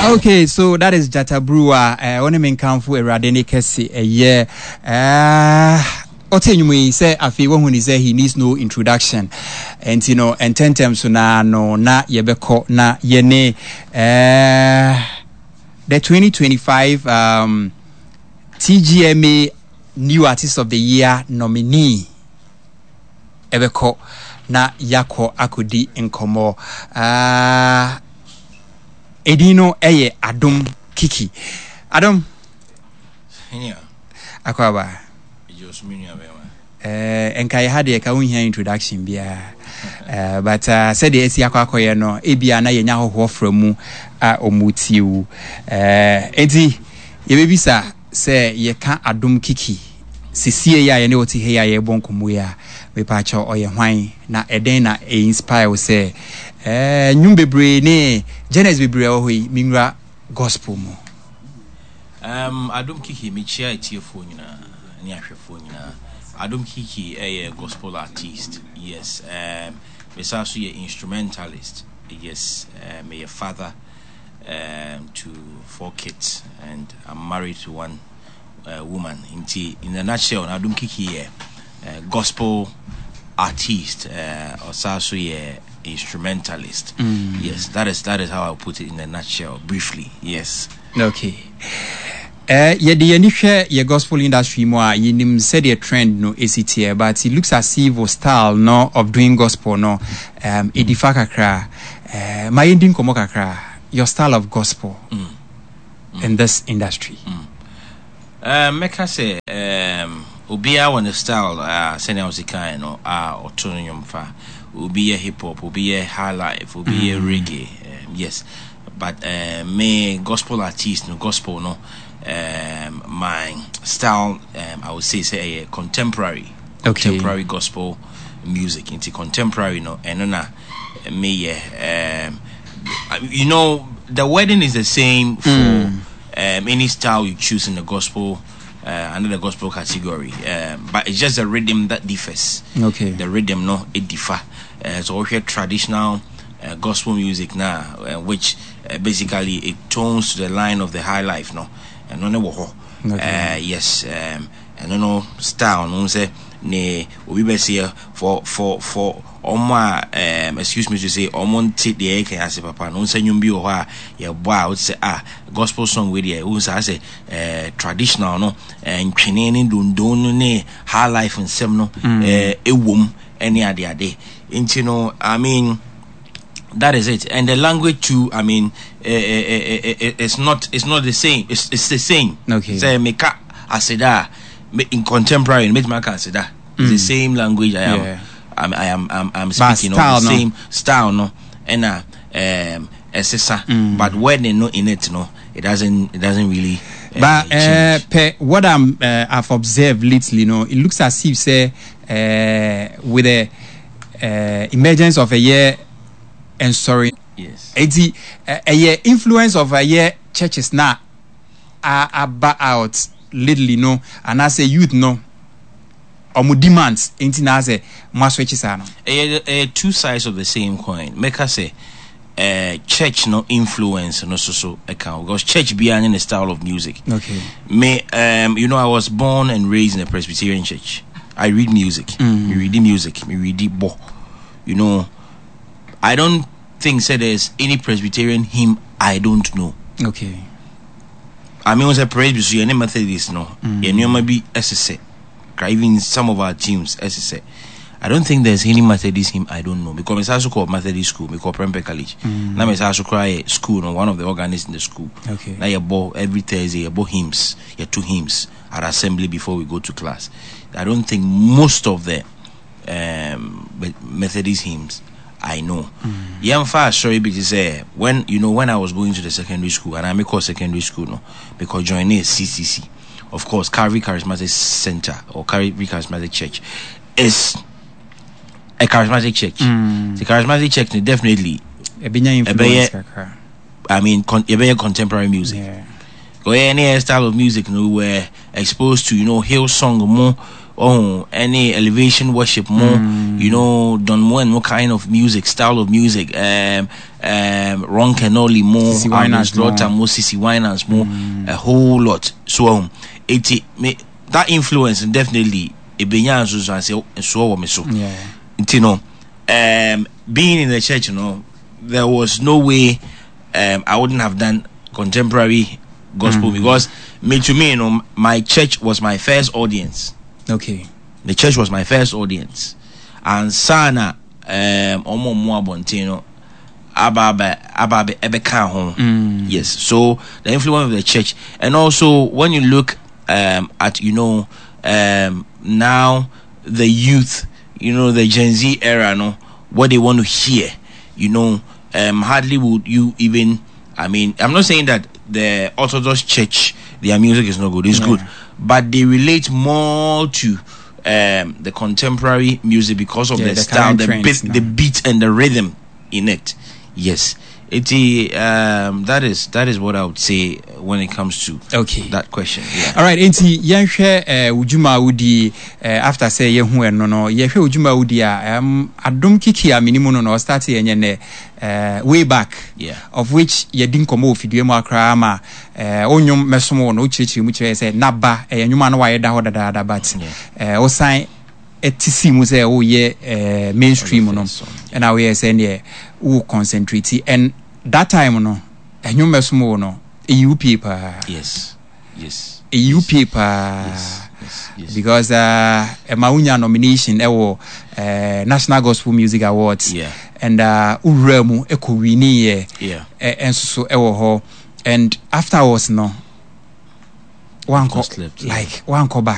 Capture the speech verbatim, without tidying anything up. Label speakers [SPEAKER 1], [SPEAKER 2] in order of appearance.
[SPEAKER 1] Okay, so that is Jata Brewer. Uh, when I come for a Radeni Kessi a year. Uh, Otenyumi say afi when he say he needs no introduction, and you know, and ten times na no na yebeko na yene. Uh, the twenty twenty-five um, T G M A New Artist of the Year nominee ebeko na yako akudi nkomo. Uh, Edino eye Adum Kiki. Adam.
[SPEAKER 2] Yeah.
[SPEAKER 1] Akwaba.
[SPEAKER 2] Just me ya
[SPEAKER 1] eh enkai hade ka won introduction bia. Uh, but uh, said the esi akwa akoye no ebia na yenya hoho framu a omutiu. Eh enti ye bebisa say ye ka Adum Kiki. Sisie ya ye ne oti he ya ye bonkomu ya. Me pa cha oye hwan na eden na e inspire say eh nyum bebre ne Genesis bebre o hoyi minra gospel mo.
[SPEAKER 2] Um Adum Kiki me chia etiefo nyina ne ahwefo nyina. Adum Kiki a gospel artist. Yes. Um me sa so ye instrumentalist. Yes. Uh, me a father um to four kids and I'm married to one uh, woman. In in a nutshell, Adum Kiki a gospel artist uh or so ye instrumentalist.
[SPEAKER 1] Mm.
[SPEAKER 2] Yes, that is that is how I'll put it in a nutshell, briefly. Yes.
[SPEAKER 1] Okay. Uh ye the initial ye gospel industry mo a yinim said a trend no A C T, but it looks as if your style no of doing gospel no um edifa kakra uh my ending komo kakra your style of gospel
[SPEAKER 2] mm. Mm.
[SPEAKER 1] in this industry.
[SPEAKER 2] Mm. Uh make I say um obia one style uh senior musical no uh autonomous fa obi a hip hop, obi a high life, obi a mm. reggae. Um, yes, but uh, me gospel artist, no gospel, no. Um, my style, um, I would say, say a contemporary,
[SPEAKER 1] okay.
[SPEAKER 2] contemporary gospel music. Into contemporary, no, and no, me, um, you know, the wedding is the same for mm. um, any style you choose in the gospel. Uh, under the gospel category, uh, but it's just the rhythm that differs.
[SPEAKER 1] Okay,
[SPEAKER 2] the rhythm no it differ. Uh, so we hear traditional uh, gospel music now, uh, which uh, basically it tones to the line of the high life, no, and no no. Uh, yes, um, and no no style. No say ne we be say for for for. Oma um excuse me to say omon take the air can say papa no say nyum bi o ha ye boy I would say ah gospel song with there who say uh traditional no and twene ne dondon ne high life and sem no eh ewom any ade ade into no I mean that is it. And the language too, I mean uh, uh, uh, uh, it's not it's not the same, it's it's the same.
[SPEAKER 1] Okay,
[SPEAKER 2] say meka aseda in contemporary make meka aseda it's the same language I am yeah. I'm, I am I'm, I'm speaking of the no. same style no and uh um assessor mm. but when they know in it no it doesn't it doesn't really uh,
[SPEAKER 1] but uh per, what I'm uh, I've observed lately, you know, it looks as if say uh with the uh, emergence of a year and sorry
[SPEAKER 2] yes
[SPEAKER 1] it's the uh, a year influence of a year churches now are about out little, you know, and as a youth no omu demands into na say maswitches are no
[SPEAKER 2] eh two sides of the same coin. Make us say uh church no influence no so so account because church be in the style of music.
[SPEAKER 1] Okay,
[SPEAKER 2] me um you know I was born and raised in a Presbyterian church. I read music.
[SPEAKER 1] Mm.
[SPEAKER 2] Me read music. Me read bo. You know, I don't think say there's any Presbyterian hymn I don't know.
[SPEAKER 1] Okay,
[SPEAKER 2] I mean was a Presbyterian Methodist no.
[SPEAKER 1] Mm.
[SPEAKER 2] You know maybe S S A. Even some of our teams, as I say, I don't think there's any Methodist hymn I don't know because it's also called Methodist school, we call Prempeh College.
[SPEAKER 1] Mm.
[SPEAKER 2] Now it's also called school, no, one of the organists in the school.
[SPEAKER 1] Okay.
[SPEAKER 2] Now you bought every Thursday, you bought hymns, you two hymns at assembly before we go to class. I don't think most of the um, Methodist hymns I know. Yeah, I'm fast sorry because uh, when you know when I was going to the secondary school and I make call secondary school no because joining C C C. Of course, Calvary Charismatic Center or Calvary Charismatic Church is a charismatic church.
[SPEAKER 1] Mm.
[SPEAKER 2] The charismatic church definitely
[SPEAKER 1] a influence.
[SPEAKER 2] I mean, con- a contemporary music.
[SPEAKER 1] Yeah.
[SPEAKER 2] Go any style of music, you know, we're exposed to, you know, Hillsong more oh, any elevation worship more, mm. you know, Don Moen, what kind of music, style of music, um, um, Ron Kenoli more, Slaughter more, Sissy Winans more, mm. a whole lot. So, um, it, it that influence definitely it be and say so me so.
[SPEAKER 1] Yeah.
[SPEAKER 2] You know, um, being in the church, you know, there was no way um I wouldn't have done contemporary gospel mm. because me to me, you know, my church was my first audience.
[SPEAKER 1] Okay.
[SPEAKER 2] The church was my first audience. And sana um omo mo abontino ababe ababe ebeka home. Yes. So the influence of the church. And also when you look um at, you know, um now the youth, you know, the Gen Z era, no, what they want to hear, you know, um hardly would you even, I mean, I'm not saying that the Orthodox church, their music is not good, it's yeah. good, but they relate more to um the contemporary music because of yeah, the, the style, the beat, the beat and the rhythm in it. Yes, it um that is that is what I would say when it comes to
[SPEAKER 1] okay
[SPEAKER 2] that question. Yeah.
[SPEAKER 1] All right, enti yenhwe eh ujuma udi eh, after say ye hu eno no yehwe ujuma udi a um adom kiki a minimu no no start yenye ne uh, way back,
[SPEAKER 2] yeah,
[SPEAKER 1] of which ye din komo ofidue mu akra ma eh onyum mesomo no chirichiri mu kire say naba eh nyuma no wa yeda ho dada but eh o sign etisi mu say o ye eh mainstream no and now we say ne who concentrate and that time no enyum mesomo no E U paper.
[SPEAKER 2] Yes. Yes.
[SPEAKER 1] E U paper.
[SPEAKER 2] Yes. Yes. Yes.
[SPEAKER 1] Because uh a Maunya nomination ewo uh National Gospel Music Awards.
[SPEAKER 2] Yeah.
[SPEAKER 1] And uh uremu eko wini ye.
[SPEAKER 2] Yeah.
[SPEAKER 1] And so ewo ho. And afterwards no one co-
[SPEAKER 2] slept,
[SPEAKER 1] like yeah. one ko back.